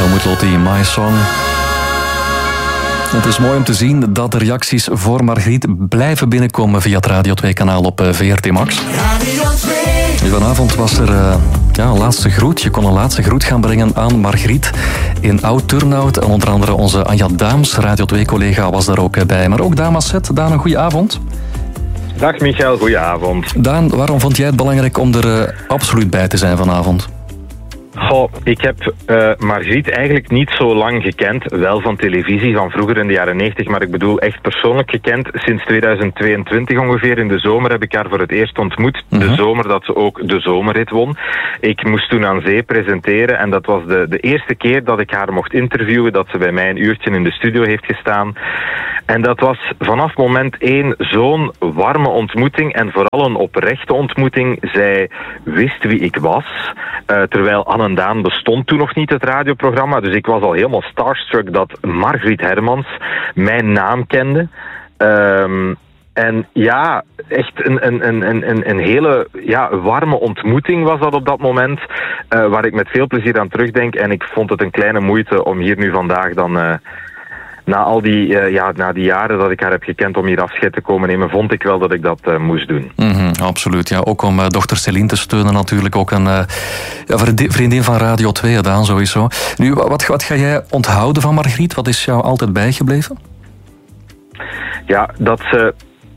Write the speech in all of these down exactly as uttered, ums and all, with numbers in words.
Helmut Lotti, My Song. Het is mooi om te zien dat de reacties voor Margriet blijven binnenkomen via het Radio twee-kanaal op V R T Max. Radio twee. Vanavond was er uh, ja, een laatste groet. Je kon een laatste groet gaan brengen aan Margriet in Oud-Turnhout. En onder andere onze Anja Daams, Radio twee-collega, was daar ook bij. Maar ook Daan Masset. Daan, een goede avond. Dag Michael, goedenavond. Daan, waarom vond jij het belangrijk om er uh, absoluut bij te zijn vanavond? Goh, ik heb uh, Margriet eigenlijk niet zo lang gekend. Wel van televisie, van vroeger in de jaren negentig, maar ik bedoel echt persoonlijk gekend. Sinds tweeduizend tweeëntwintig ongeveer, in de zomer, heb ik haar voor het eerst ontmoet. Mm-hmm. De zomer dat ze ook de zomerrit won. Ik moest toen aan zee presenteren en dat was de, de eerste keer dat ik haar mocht interviewen, dat ze bij mij een uurtje in de studio heeft gestaan. En dat was vanaf moment één zo'n warme ontmoeting en vooral een oprechte ontmoeting. Zij wist wie ik was, uh, terwijl Anne en Daan bestond toen nog niet, het radioprogramma. Dus ik was al helemaal starstruck dat Margriet Hermans mijn naam kende. Um, en ja, echt een, een, een, een, een hele ja, warme ontmoeting was dat op dat moment, uh, waar ik met veel plezier aan terugdenk. En ik vond het een kleine moeite om hier nu vandaag dan... Uh, Na al die, uh, ja, na die jaren dat ik haar heb gekend om hier afscheid te komen nemen, vond ik wel dat ik dat uh, moest doen. Mm-hmm, absoluut, ja. Ook om uh, dochter Céline te steunen natuurlijk. Ook een uh, ja, vriendin van Radio twee, Daan, sowieso. Nu, wat, wat ga jij onthouden van Margriet? Wat is jou altijd bijgebleven? Ja, dat ze...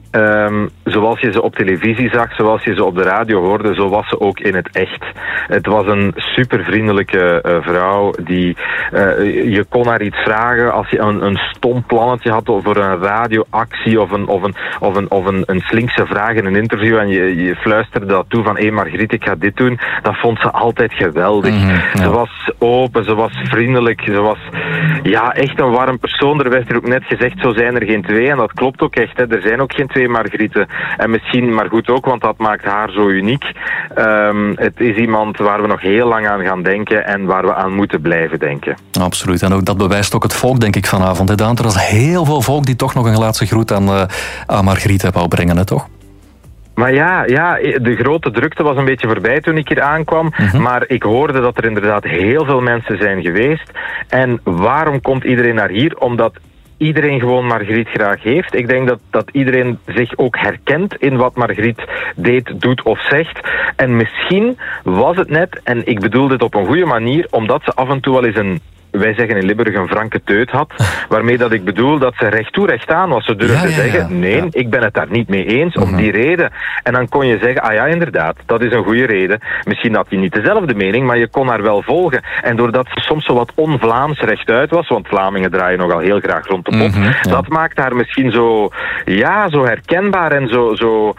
Um, zoals je ze op televisie zag, zoals je ze op de radio hoorde, zo was ze ook in het echt. Het was een super vriendelijke uh, vrouw die, uh, je kon haar iets vragen als je een, een stom plannetje had over een radioactie of een, of een, of een, of een, een slinkse vraag in een interview en je, je fluisterde dat toe van hé hey Margriet, ik ga dit doen. Dat vond ze altijd geweldig. Mm-hmm, ja. Ze was open, ze was vriendelijk, ze was ja, echt een warm persoon. Er werd er ook net gezegd, zo zijn er geen twee en dat klopt ook echt. Hè. Er zijn ook geen twee Margrieten. En misschien, maar goed ook, want dat maakt haar zo uniek. Um, het is iemand waar we nog heel lang aan gaan denken en waar we aan moeten blijven denken. Absoluut. En ook dat bewijst ook het volk, denk ik, vanavond. Hè, Daan? Er was heel veel volk die toch nog een laatste groet aan, uh, aan Margriet wou brengen, hè, toch? Maar ja, ja, de grote drukte was een beetje voorbij toen ik hier aankwam. Mm-hmm. Maar ik hoorde dat er inderdaad heel veel mensen zijn geweest. En waarom komt iedereen naar hier? Omdat iedereen gewoon Margriet graag heeft. Ik denk dat, dat iedereen zich ook herkent in wat Margriet deed, doet of zegt. En misschien was het net, en ik bedoel dit op een goede manier, omdat ze af en toe wel eens een, wij zeggen in Limburg, een franke teut had, waarmee dat ik bedoel dat ze recht toe recht aan was. Ze durfde ja, ja, ja. zeggen, nee, ja. ik ben het daar niet mee eens, om uh-huh. die reden. En dan kon je zeggen, ah ja, inderdaad, dat is een goede reden. Misschien had hij niet dezelfde mening, maar je kon haar wel volgen. En doordat ze soms zo wat on-Vlaams rechtuit was, want Vlamingen draaien nogal heel graag rond de pot, uh-huh, ja. dat maakt haar misschien zo, ja, zo herkenbaar en zo, zo,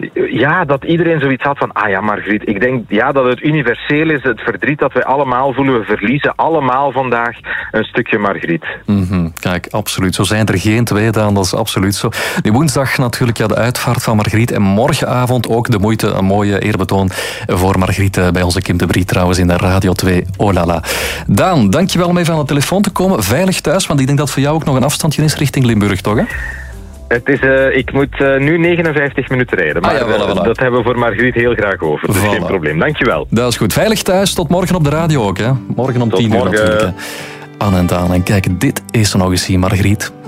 ja, dat iedereen zoiets had van, ah ja, Margriet, ik denk, ja, dat het universeel is, het verdriet dat wij allemaal voelen, we verliezen allemaal vandaag een stukje Margriet. Mm-hmm. Kijk, absoluut. Zo zijn er geen twee, Daan, dat is absoluut zo. Nu woensdag natuurlijk ja, de uitvaart van Margriet en morgenavond ook de moeite, een mooie eerbetoon voor Margriet bij onze Kim de Brie trouwens in de Radio twee. Oh la la. Daan, dankjewel om even aan de telefoon te komen. Veilig thuis, want ik denk dat voor jou ook nog een afstandje is richting Limburg, toch? Hè? Het is, uh, ik moet uh, nu negenenvijftig minuten rijden, maar ah, ja, voilà, voilà. dat hebben we voor Margriet heel graag over. Dus voilà. Geen probleem. Dankjewel. Dat is goed. Veilig thuis. Tot morgen op de radio ook. Hè. Morgen om tien uur natuurlijk. Hè. Anne en Daan. En kijk, dit is er nog eens hier, Margriet.